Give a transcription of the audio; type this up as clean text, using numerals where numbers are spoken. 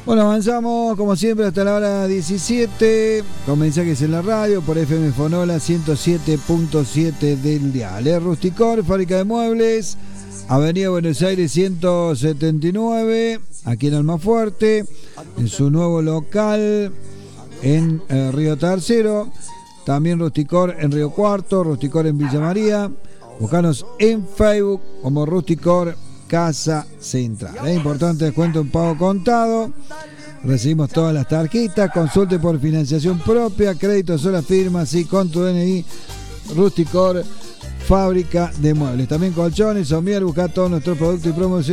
Bueno, avanzamos como siempre hasta la hora 17, con mensajes en la radio por FM Fonola 107.7 del dial. Rusticor, fábrica de muebles, Avenida Buenos Aires 179, aquí en Almafuerte, en su nuevo local en Río Tercero. También Rusticor en Río Cuarto, Rusticor en Villa María. Buscanos en Facebook como Rusticor Casa Central. Es importante, descuento en pago contado. Recibimos todas las tarjetas. Consulte por financiación propia, crédito sola firma, sí, con tu DNI. Rusticor, fábrica de muebles. También colchones, somier, busca todos nuestros productos y promociones.